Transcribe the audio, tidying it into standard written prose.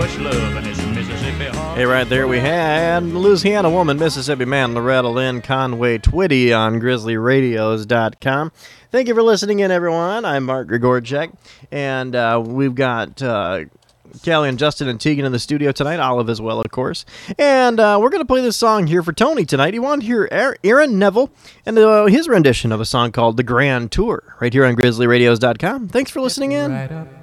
bush love and his Mississippi heart. Hey, right there we had Louisiana Woman, Mississippi Man, Loretta Lynn Conway Twitty on GrizzlyRadios.com. Thank you for listening in, everyone. I'm Mark Grigorchek, and we've got Callie and Justin and Tegan in the studio tonight, Olive as well, of course. And we're going to play this song here for Tony tonight. He wanted to hear Aaron Neville and his rendition of a song called The Grand Tour right here on GrizzlyRadios.com. Thanks for listening in. Right up